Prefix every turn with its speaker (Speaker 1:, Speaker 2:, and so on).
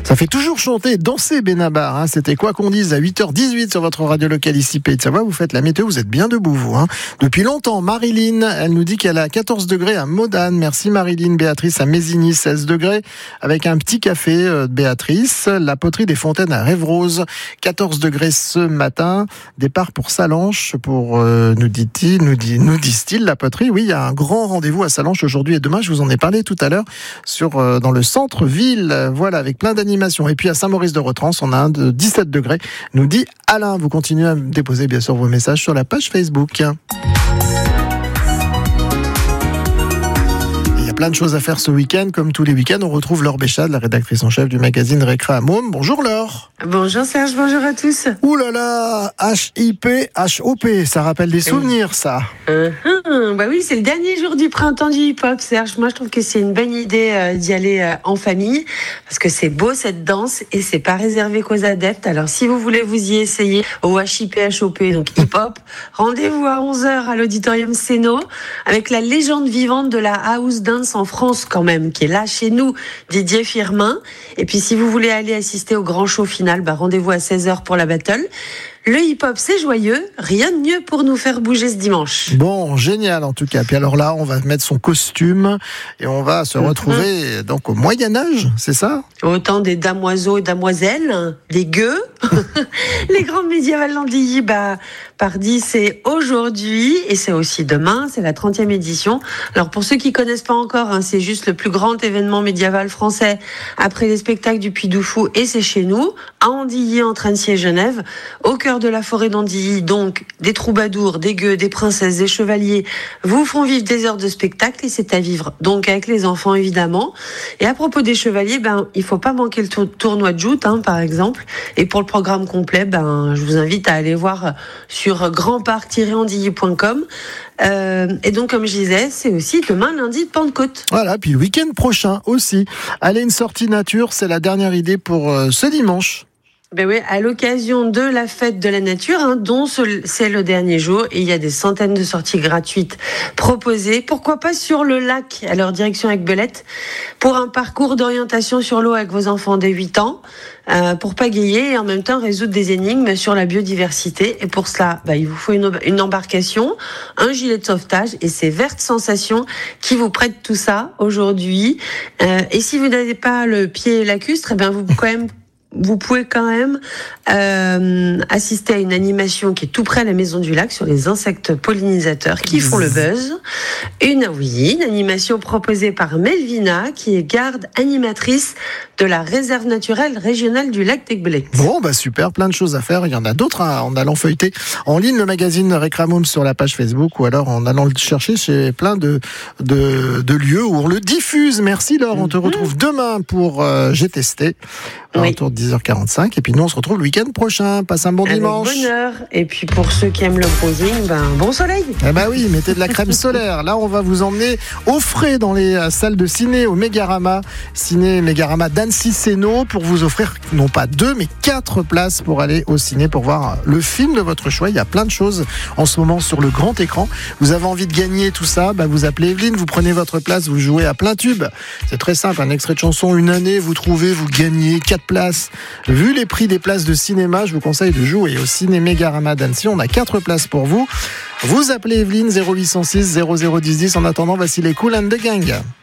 Speaker 1: Ça fait toujours chanter et danser Benabar, hein. C'était quoi qu'on dise à 8h18 sur votre radio locale ici Pays de Savoie. Vous faites la météo, vous êtes bien debout vous, hein. Depuis longtemps, Marilyn, elle nous dit qu'elle a 14 degrés à Modane. Merci Marilyn. Béatrice à Mésigny, 16 degrés avec un petit café Béatrice. La poterie des Fontaines à Rêve-Rose, 14 degrés ce matin. Départ pour Salanches pour, nous disent-ils, la poterie. Oui, il y a un grand rendez-vous à Salanches aujourd'hui et demain. Je vous en ai parlé tout à l'heure dans le centre-ville. Voilà, avec plein d'animaux. Et puis à Saint-Maurice-de-Retrance, on a un de 17 degrés, nous dit Alain. Vous continuez à déposer bien sûr vos messages sur la page Facebook. Il y a plein de choses à faire ce week-end. Comme tous les week-ends, on retrouve Laure Béchade, la rédactrice en chef du magazine Récré à Môme. Bonjour Laure.
Speaker 2: Bonjour Serge, bonjour à tous.
Speaker 1: Ouh là là, HIP, HOP, ça rappelle des souvenirs ça.
Speaker 2: Bah oui, c'est le dernier jour du printemps du hip-hop, Serge. Moi, je trouve que c'est une bonne idée d'y aller en famille, parce que c'est beau cette danse et c'est pas réservé qu'aux adeptes. Alors, si vous voulez vous y essayer au HIP, HOP, donc hip-hop, rendez-vous à 11h à l'auditorium Céno avec la légende vivante de la house dance en France quand même, qui est là chez nous, Didier Firmin. Et puis, si vous voulez aller assister au grand show final, rendez-vous à 16h pour la battle. Le hip-hop, c'est joyeux. Rien de mieux pour nous faire bouger ce dimanche.
Speaker 1: Bon, génial en tout cas. Puis alors là, on va mettre son costume et on va se retrouver donc au Moyen-Âge, c'est ça ?
Speaker 2: Autant des damoiseaux et damoiselles, des gueux. Les grandes médiévales d'Andilly, pardi, c'est aujourd'hui et c'est aussi demain. C'est la 30e édition. Alors pour ceux qui connaissent pas encore, c'est juste le plus grand événement médiéval français après les spectacles du Puy du Fou et c'est chez nous, à Andilly, entre Annecy et Genève, au cœur de la forêt d'Andilly. Donc des troubadours, des gueux, des princesses, des chevaliers vous font vivre des heures de spectacle et c'est à vivre donc avec les enfants évidemment. Et à propos des chevaliers, il faut pas manquer le tournoi de joute par exemple. Et pour le programme complet, je vous invite à aller voir sur grandparc-andilly.com. Et donc, comme je disais, c'est aussi demain, lundi de Pentecôte.
Speaker 1: Voilà, puis le week-end prochain aussi. Allez, une sortie nature, c'est la dernière idée pour ce dimanche.
Speaker 2: Ben oui, à l'occasion de la fête de la nature, dont c'est le dernier jour, et il y a des centaines de sorties gratuites proposées. Pourquoi pas sur le lac, alors direction Aiguebelette, pour un parcours d'orientation sur l'eau avec vos enfants dès 8 ans, pour pagayer et en même temps résoudre des énigmes sur la biodiversité. Et pour cela, il vous faut une embarcation, un gilet de sauvetage, et c'est Verte Sensation qui vous prête tout ça aujourd'hui. Et si vous n'avez pas le pied lacustre, vous pouvez quand même assister à une animation qui est tout près à la Maison du Lac sur les insectes pollinisateurs qui font le buzz. Une animation proposée par Melvina, qui est garde animatrice de la réserve naturelle régionale du lac d'Aiguebelette.
Speaker 1: Bon, super, plein de choses à faire. Il y en a d'autres en allant feuilleter en ligne le magazine Récré à Môme sur la page Facebook ou alors en allant le chercher chez plein de lieux où on le diffuse. Merci Laure, on te retrouve demain pour J'ai testé. Autour de 10h45 et puis nous on se retrouve le week-end prochain. Passe un bon dimanche.
Speaker 2: Avec bonheur. Et puis pour ceux qui aiment le bronzing, bon soleil.
Speaker 1: Oui, mettez de la crème solaire. Là on va vous emmener au frais dans les salles de ciné au Mégarama d'Annecy-Séno pour vous offrir non pas 2 mais 4 places pour aller au ciné pour voir le film de votre choix. Il y a plein de choses en ce moment sur le grand écran. Vous avez envie de gagner tout ça, vous appelez Evelyne, vous prenez votre place, vous jouez à plein tube. C'est très simple, un extrait de chanson, une année, vous trouvez, vous gagnez 4 places. Vu les prix des places de cinéma, je vous conseille de jouer au Ciné Mégarama d'Annecy. On a 4 places pour vous. Vous appelez Evelyne 0806 0010 10. En attendant, voici les Kool and the Gang.